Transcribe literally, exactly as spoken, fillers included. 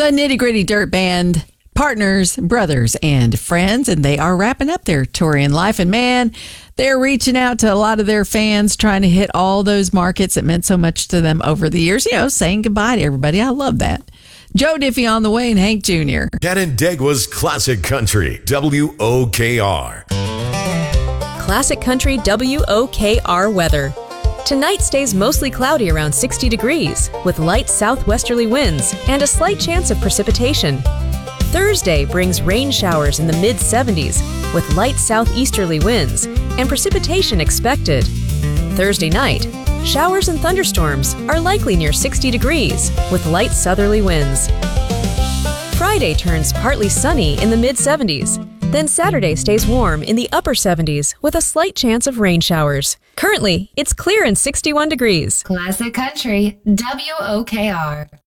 The Nitty Gritty Dirt Band, partners, brothers, and friends, and they are wrapping up their touring life. And man, they're reaching out to a lot of their fans, trying to hit all those markets that meant so much to them over the years. You know, saying goodbye to everybody. I love that. Joe Diffie on the way and Hank Junior Canandaigua's Classic Country, W O K R. Classic Country W O K R weather. Tonight stays mostly cloudy around sixty degrees, with light southwesterly winds and a slight chance of precipitation. Thursday brings rain showers in the mid seventies, with light southeasterly winds and precipitation expected. Thursday night, showers and thunderstorms are likely near sixty degrees, with light southerly winds. Friday turns partly sunny in the mid seventies. Then Saturday stays warm in the upper seventies with a slight chance of rain showers. Currently, it's clear and sixty-one degrees. Classic Country, W O K R.